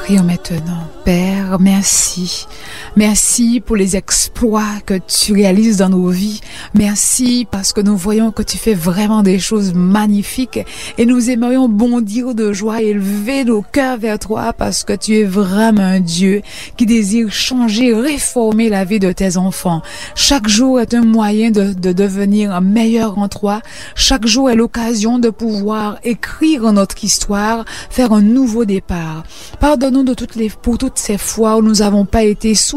prions maintenant. Père, merci. Merci pour les exploits que tu réalises dans nos vies. Merci parce que nous voyons que tu fais vraiment des choses magnifiques et nous aimerions bondir de joie et élever nos cœurs vers toi parce que tu es vraiment un Dieu qui désire changer, réformer la vie de tes enfants. Chaque jour est un moyen de devenir meilleur en toi. Chaque jour est l'occasion de pouvoir écrire notre histoire, faire un nouveau départ. Pardonne-nous pour toutes ces fois où nous n'avons pas été sous